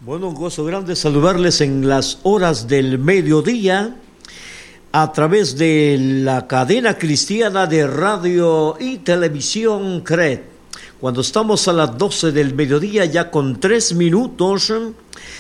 Bueno, un gozo grande saludarles en las horas del mediodía a través de la cadena cristiana de radio y televisión CRED. Cuando estamos a las 12 del mediodía, ya con 3 minutos,